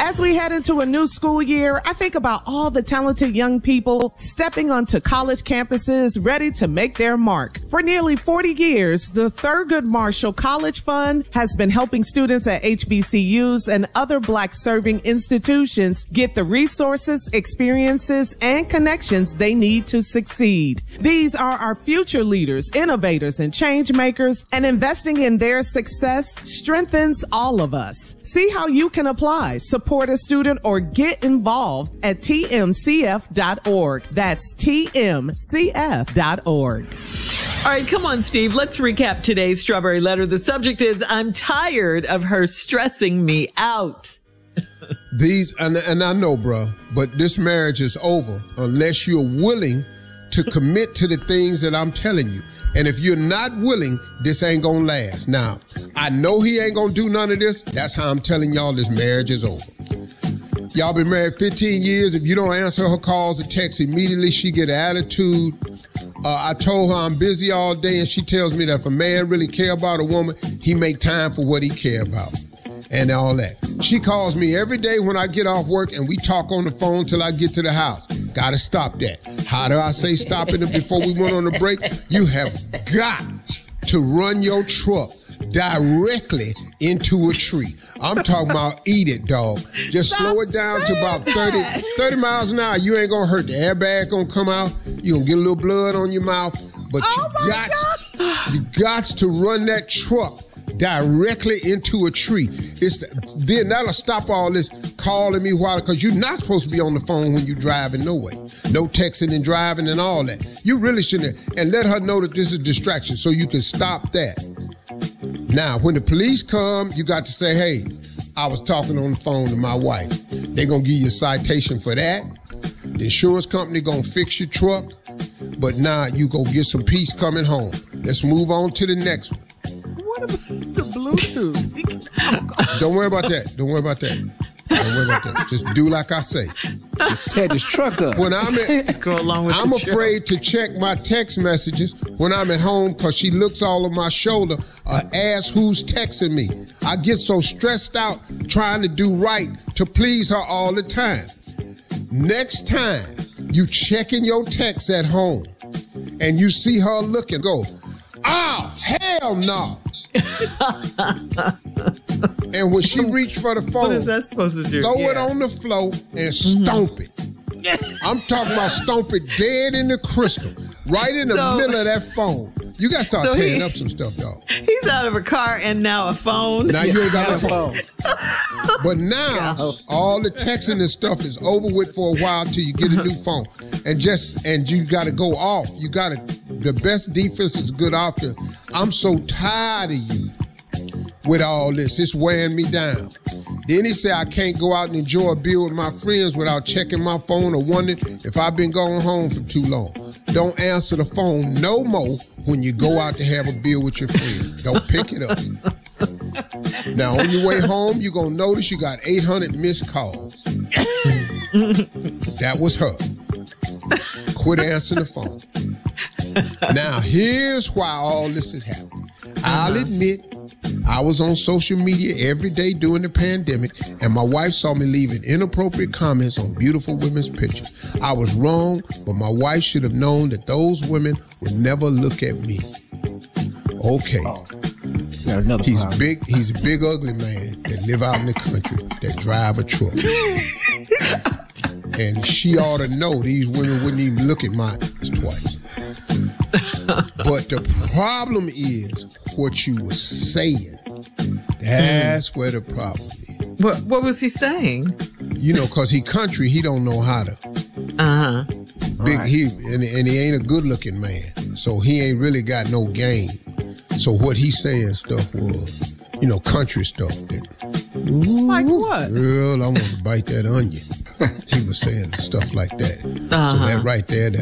As we head into a new school year, I think about all the talented young people stepping onto college campuses ready to make their mark. For nearly 40 years, the Thurgood Marshall College Fund has been helping students at HBCUs and other Black-serving institutions get the resources, experiences, and connections they need to succeed. These are our future leaders, innovators, and change makers, and investing in their success strengthens all of us. See how you can apply, support a student, or get involved at tmcf.org. That's tmcf.org. All right, come on, Steve. Let's recap today's Strawberry Letter. The subject is, I'm tired of her stressing me out. And I know, bro, but this marriage is over unless you're willing to commit to the things that I'm telling you. And if you're not willing, this ain't gonna last. Now, I know he ain't gonna do none of this. That's how I'm telling y'all this marriage is over. Y'all been married 15 years. If you don't answer her calls or texts immediately, she get an attitude. I told her I'm busy all day, and she tells me that if a man really care about a woman, he make time for what he care about and all that. She calls me every day when I get off work, and we talk on the phone till I get to the house. Gotta stop that. How do I say stopping it before we went on the break? You have got to run your truck directly into a tree. I'm talking about eat it, dog. Just slow it down to about 30 miles an hour. You ain't gonna hurt. The airbag gonna come out. You gonna get a little blood on your mouth. But you got to run that truck directly into a tree. Then that'll stop all this calling me while, because you're not supposed to be on the phone when you're driving no way. No texting and driving and all that. You really shouldn't. And let her know that this is a distraction so you can stop that. Now, when the police come, you got to say, hey, I was talking on the phone to my wife. They're going to give you a citation for that. The insurance company going to fix your truck. But now you go get some peace coming home. Let's move on to the next one. What about the Bluetooth? Don't worry about that. Don't worry about that. Don't worry about that. Just do like I say. Just tear this truck up. When I'm afraid to check my text messages when I'm at home because she looks all over my shoulder or asks who's texting me. I get so stressed out trying to do right to please her all the time. Next time you checking your texts at home and you see her looking, go, oh, hell no. And when she reached for the phone, what is that supposed to do? Throw it on the floor and stomp it. I'm talking about stomp it dead in the crystal, right in the middle of that phone. You got to start tearing up some stuff, dog. He's out of a car and now a phone. Now you ain't got a phone. But now all the texting and stuff is over with for a while till you get a new phone. And you got to go off. The best defense is good offense. I'm so tired of you with all this. It's wearing me down. Then he said I can't go out and enjoy a beer with my friends without checking my phone or wondering if I've been going home for too long. Don't answer the phone no more when you go out to have a beer with your friend. Don't pick it up. Now, on your way home, you're going to notice you got 800 missed calls. That was her. Quit answering the phone. Now, here's why all this is happening. I'll admit, I was on social media every day during the pandemic, and my wife saw me leaving inappropriate comments on beautiful women's pictures. I was wrong, but my wife should have known that those women would never look at me. Okay. He's a big, ugly man that live out in the country that drive a truck. And she ought to know these women wouldn't even look at mine twice. But the problem is what you were saying. That's where the problem is. What was he saying? You know, because he country, he don't know how to. Big, right. He ain't a good-looking man, so he ain't really got no game. So what he saying stuff was, country stuff. Like what? Girl, I want to bite that onion. He was saying stuff like that. So that right there,